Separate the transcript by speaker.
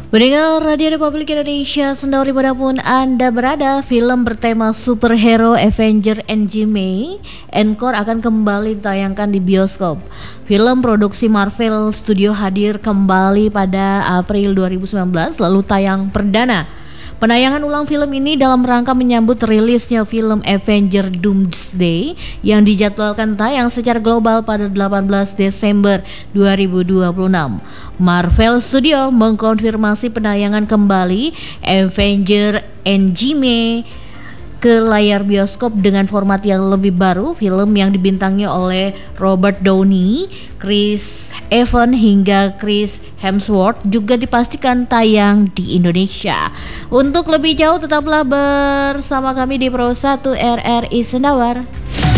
Speaker 1: Mendengar Radio Republik Indonesia, sendiri dimanapun Anda berada, film bertema superhero Avenger Endgame Encore akan kembali ditayangkan di bioskop. Film produksi Marvel Studio hadir kembali pada April 2019 lalu tayang perdana. Penayangan ulang film ini dalam rangka menyambut rilisnya film Avenger Doomsday yang dijadwalkan tayang secara global pada 18 Desember 2026. Marvel Studio mengkonfirmasi penayangan kembali Avenger Endgame ke layar bioskop dengan format yang lebih baru. Film yang dibintangi oleh Robert Downey, Chris Evans hingga Chris Hemsworth juga dipastikan tayang di Indonesia. Untuk lebih jauh tetaplah bersama kami di Pro 1 RRI Sendawar.